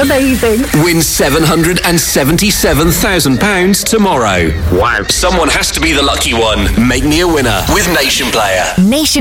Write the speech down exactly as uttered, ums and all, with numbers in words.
Amazing. Win seven hundred seventy-seven thousand pounds tomorrow. Wow. Someone has to be the lucky one. Make me a winner with Nation Player. Nation